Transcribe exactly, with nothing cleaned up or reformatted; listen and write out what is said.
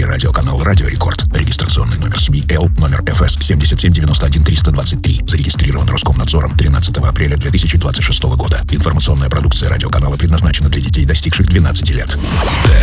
Русский радиоканал «Радио Рекорд». Регистрационный номер СМИ Л, номер эф эс семь семь девять один три два три. Зарегистрирован Роскомнадзором тринадцатого апреля две тысячи двадцать шестого года. Информационная продукция радиоканала предназначена для детей, достигших двенадцати лет.